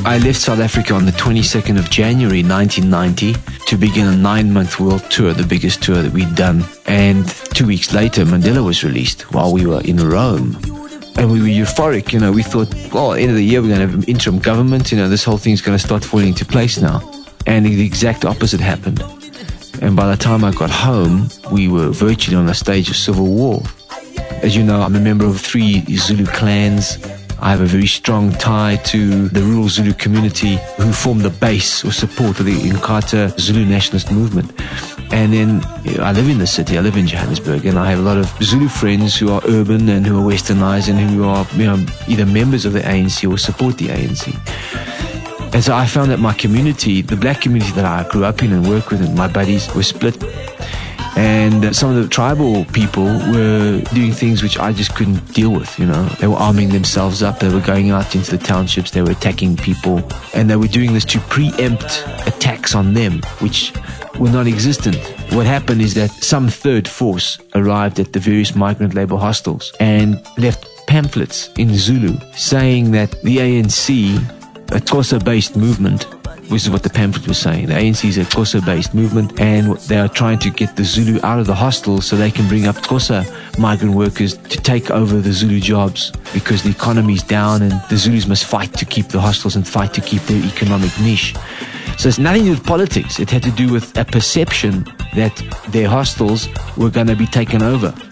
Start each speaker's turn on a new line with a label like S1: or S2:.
S1: I left South Africa on the 22nd of January 1990 to begin a 9-month world tour, the biggest tour that we'd done. And 2 weeks later, Mandela was released while we were in Rome. And we were euphoric, we thought, well, at the end of the year, we're going to have an interim government, this whole thing's going to start falling into place now. And the exact opposite happened. And by the time I got home, we were virtually on the stage of civil war. As you know, I'm a member of 3 Zulu clans. I have a very strong tie to the rural Zulu community who form the base or support of the Inkatha Zulu nationalist movement. And then I live in the city, I live in Johannesburg, and I have a lot of Zulu friends who are urban and who are westernized and who are either members of the ANC or support the ANC. And so I found that my community, the black community that I grew up in and worked with, and my buddies were split. And some of the tribal people were doing things which I just couldn't deal with, They were arming themselves up, they were going out into the townships, they were attacking people, and they were doing this to preempt attacks on them, which were non-existent. What happened is that some third force arrived at the various migrant labor hostels and left pamphlets in Zulu saying that the ANC, a Xhosa-based movement, which is what the pamphlet was saying. The ANC is a Xhosa-based movement, and they are trying to get the Zulu out of the hostels so they can bring up Xhosa migrant workers to take over the Zulu jobs because the economy is down and the Zulus must fight to keep the hostels and fight to keep their economic niche. So it's nothing to do with politics. It had to do with a perception that their hostels were going to be taken over.